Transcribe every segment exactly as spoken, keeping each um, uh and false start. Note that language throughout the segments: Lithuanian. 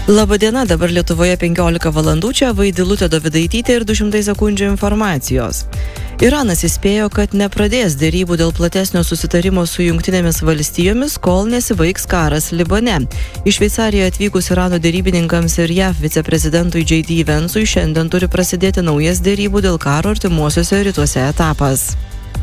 Labadiena, dabar Lietuvoje penkiolika valandų, čia Vaidilutė Dovidaitytė ir du šimtai sekundžių informacijos. Iranas įspėjo, kad nepradės derybų dėl platesnio susitarimo su Jungtinėmis valstijomis, kol nesibaigs karas Libane. Į Šveicariją atvykus Irano derybininkams ir J A V viceprezidentui J D Vance'ui šiandien turi prasidėti naujas derybų dėl karo artimuosiuose rytuose etapas.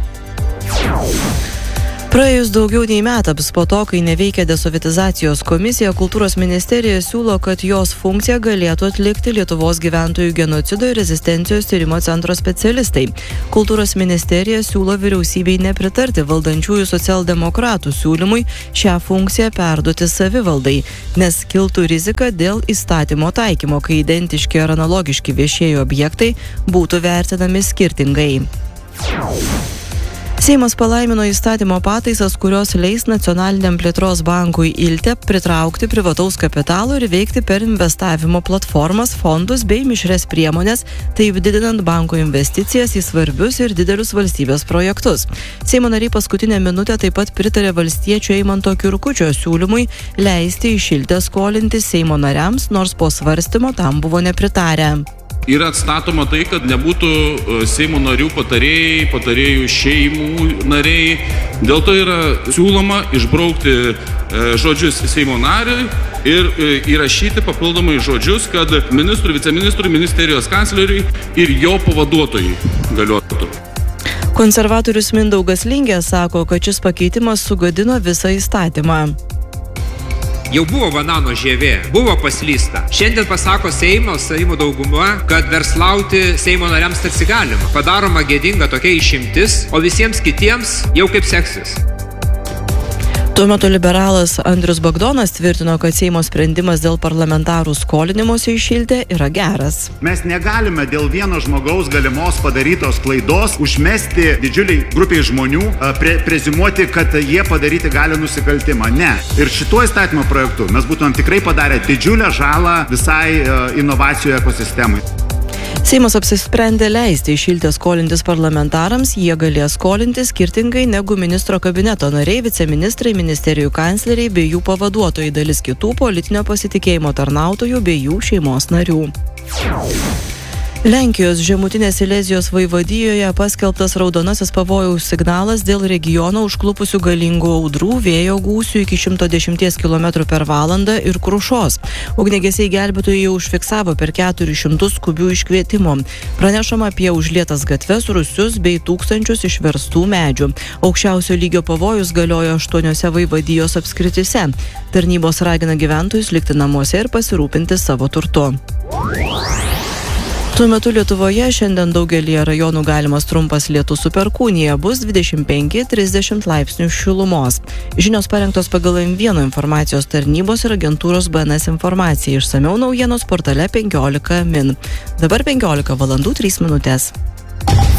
Praėjus daugiau nei metams po to, kai neveikia desovietizacijos komisija, Kultūros ministerija siūlo, kad jos funkciją galėtų atlikti Lietuvos gyventojų genocido ir rezistencijos tyrimo centro specialistai. Kultūros ministerija siūlo vyriausybei nepritarti valdančiųjų socialdemokratų siūlymui šią funkciją perduoti savivaldai, nes kiltų rizika dėl įstatymo taikymo, kai identiški ar analogiški viešieji objektai būtų vertinami skirtingai. Seimas palaimino įstatymo pataisas, kurios leis Nacionaliniam plėtros bankui Ilte pritraukti privataus kapitalo ir veikti per investavimo platformas, fondus bei mišrias priemonės, taip didinant banko investicijas į svarbius ir didelius valstybės projektus. Seimo nariai paskutinę minutę taip pat pritarė valstiečio Eimanto Kirkučio siūlymui leisti iš Ilte skolinti Seimo nariams, nors po svarstymo tam buvo nepritarę. Yra atstatoma tai, kad nebūtų Seimo narių patarėjai, patarėjų šeimų nariai. Dėl to yra siūloma išbraukti žodžius Seimo nariui ir įrašyti papildomai žodžius, kad ministrui, viceministrui, ministerijos kancleriui ir jo pavaduotojai galiotų. Konservatorius Mindaugas Lingė sako, kad šis pakeitimas sugadino visą įstatymą. Jau buvo banano žievė, buvo paslysta. Šiandien pasako Seimo, Seimo dauguma, kad verslauti Seimo nariams tarsi galima. Padaroma gėdinga tokia išimtis, o visiems kitiems jau kaip seksis. Tuo metu liberalas Andrius Bagdonas tvirtino, kad Seimo sprendimas dėl parlamentarų skolinimosi iš Ilte yra geras. Mes negalime dėl vieno žmogaus galimos padarytos klaidos užmesti didžiuliai grupiai žmonių, pre, prezimuoti, kad jie padaryti gali nusikaltimą. Ne. Ir šituo įstatymo projektu mes būtumėm tikrai padarę didžiulę žalą visai inovacijų ekosistemai. Seimas apsisprendė leisti iš Ilte skolintis parlamentarams, jie galės skolinti skirtingai negu ministro kabineto nariai, viceministrai, ministerijų kancleriai bei jų pavaduotojai, dalis kitų politinio pasitikėjimo tarnautojų bei jų šeimos narių. Lenkijos Žemutinės Silezijos vaivadijoje paskelbtas raudonasis pavojaus signalas dėl regiono užklupusių galingų audrų, vėjo gūsių iki šimto dešimties kilometrų per valandą ir krušos. Ugniagesiai gelbėtojai jau užfiksavo per keturis šimtus skubių iškvietimų. Pranešama apie užlietas gatves, rūsius bei tūkstančius išverstų medžių. Aukščiausio lygio pavojus galiojo aštuoniose vaivadijos apskritise. Tarnybos ragina gyventojus likti namuose ir pasirūpinti savo turtu. Tuo metu Lietuvoje šiandien daugelyje rajonų galimas trumpas lietus su perkūnija, bus dvidešimt penki trisdešimt laipsnių šilumos. Žinios parengtos pagal M vienas informacijos tarnybos ir agentūros B N S informaciją. Išsamiau naujienos portale penkiolika min. Dabar penkiolika valandų trys minutės.